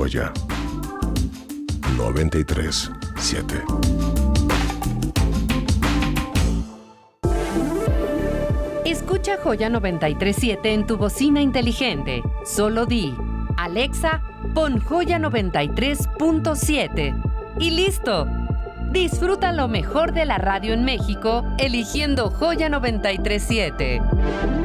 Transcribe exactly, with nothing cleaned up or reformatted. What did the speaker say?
Joya noventa y tres punto siete. Escucha Joya noventa y tres punto siete en tu bocina inteligente. Solo di, Alexa, pon Joya noventa y tres punto siete. Y listo. Disfruta lo mejor de la radio en México eligiendo Joya noventa y tres punto siete.